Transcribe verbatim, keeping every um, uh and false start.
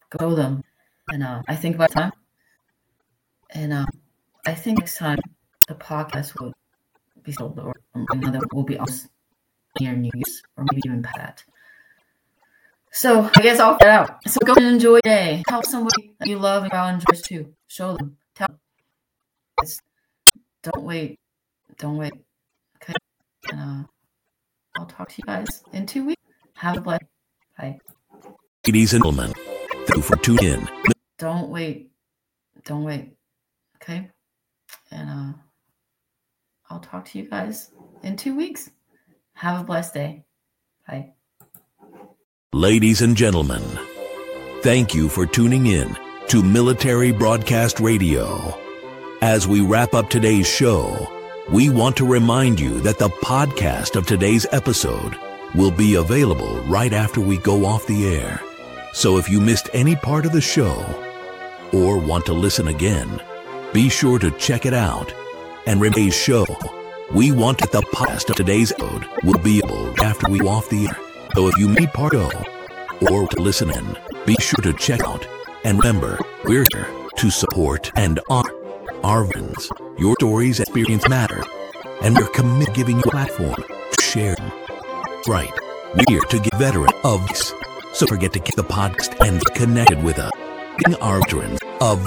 Go them. And uh, I think about time. And uh, I think next time the podcast will be sold, or another will be on near New Year's, or maybe even past that. So I guess I'll get out. So go and enjoy your day. Tell somebody that you love and God enjoys too. Show them. Tell them. It's, don't wait. Don't wait. Okay. And uh, I'll talk to you guys in two weeks. Have a blessed day. Bye. Ladies and gentlemen, thank you for tuning in. Don't wait. Don't wait. Okay. And uh, I'll talk to you guys in two weeks. Have a blessed day. Bye. Ladies and gentlemen, thank you for tuning in to Military Broadcast Radio. As we wrap up today's show, we want to remind you that the podcast of today's episode will be available right after we go off the air. So if you missed any part of the show or want to listen again, be sure to check it out. And remember, today's show, we want that the podcast of today's episode will be available after we go off the air. So if you made part of or to listen in, be sure to check out. And remember, we're here to support and honor our veterans. Your stories and experience matter, and we're committed to giving you a platform to share them. Right, we're here to give veterans a voice. So forget to keep the podcast and get connected with us. Being our veterans of